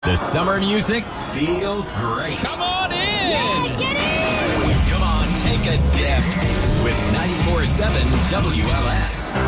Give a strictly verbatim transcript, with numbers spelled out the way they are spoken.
The summer music feels great. Come on in! Yeah, get in! Come on, take a dip with ninety-four point seven W L S.